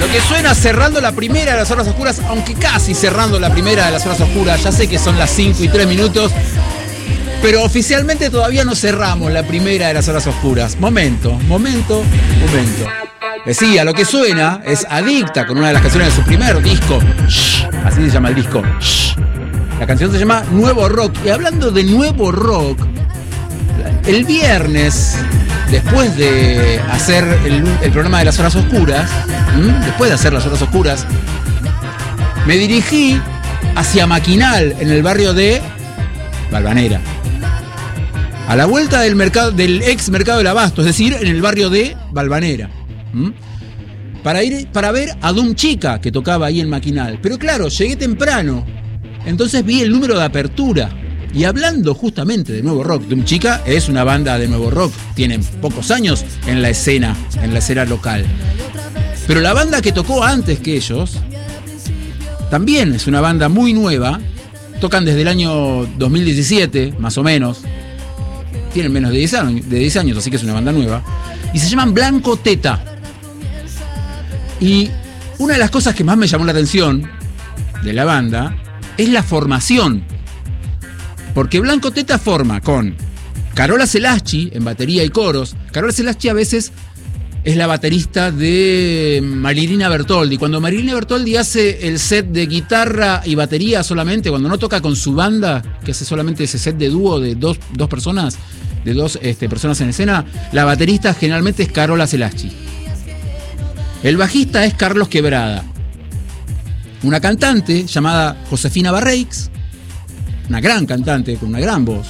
Lo que suena cerrando la primera de las horas oscuras, aunque casi cerrando la primera de las horas oscuras. Ya sé que son las 5:03, pero oficialmente todavía no cerramos la primera de las horas oscuras. Momento. Decía, lo que suena es Adicta, con una de las canciones de su primer disco. Shh, así se llama el disco. Shh. La canción se llama Nuevo Rock. Y hablando de Nuevo Rock, el viernes, después de hacer el programa de las horas oscuras, me dirigí hacia Maquinal, en el barrio de Valvanera, a la vuelta del ex mercado del Abasto, es decir, en el barrio de Valvanera, para ver a Doom Chica, que tocaba ahí en Maquinal. Pero claro, llegué temprano, entonces vi el número de apertura. Y hablando justamente de Nuevo Rock, Doom Chica es una banda de Nuevo Rock, tienen pocos años en la escena local. Pero la banda que tocó antes que ellos también es una banda muy nueva, tocan desde el año 2017, más o menos. Tienen menos de 10 años, así que es una banda nueva. Y se llaman Blanco Teta. Y una de las cosas que más me llamó la atención de la banda es la formación. Porque Blanco Teta forma con Carola Celaschi en batería y coros. Carola Celaschi a veces es la baterista de Marilina Bertoldi. Cuando Marilina Bertoldi hace el set de guitarra y batería solamente, cuando no toca con su banda, que hace solamente ese set de dúo de dos personas, de dos personas en escena, la baterista generalmente es Carola Celaschi. El bajista es Carlos Quebrada. Una cantante llamada Josefina Barreix, una gran cantante con una gran voz.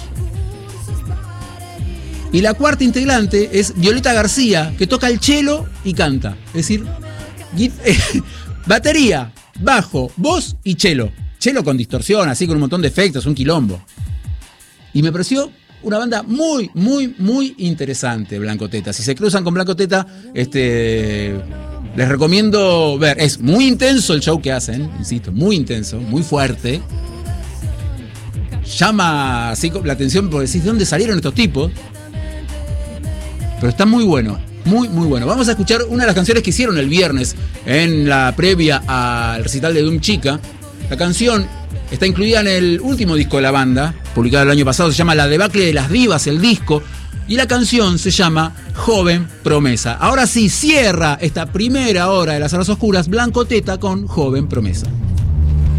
Y la cuarta integrante es Violeta García, que toca el cello y canta. Es decir, batería, bajo, voz y cello. Cello con distorsión, así con un montón de efectos, un quilombo. Y me pareció una banda muy, muy, muy interesante, Blanco Teta. Si se cruzan con Blanco Teta, les recomiendo ver. Es muy intenso el show que hacen, insisto, muy intenso, muy fuerte. Llama así la atención porque decís, ¿de dónde salieron estos tipos? Pero está muy bueno, muy, muy bueno. Vamos a escuchar una de las canciones que hicieron el viernes en la previa al recital de Doom Chica. La canción está incluida en el último disco de la banda, publicado el año pasado, se llama La Debacle de las Divas, el disco, y la canción se llama Joven Promesa. Ahora sí, cierra esta primera hora de las horas oscuras Blanco Teta con Joven Promesa.